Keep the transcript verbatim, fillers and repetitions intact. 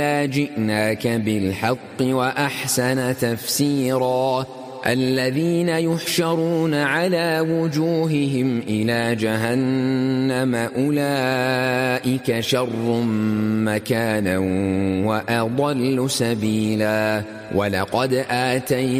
جئناك بالحق وأحسن تفسيرا الذين يحشرون على وجوههم إلى جهنم أولئك شر مكانا وأضل سبيلا ولقد آتينا